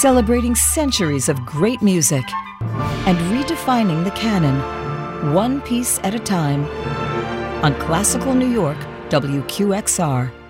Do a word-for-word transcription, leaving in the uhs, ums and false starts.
celebrating centuries of great music and redefining the canon, one piece at a time, on Classical New York, W Q X R.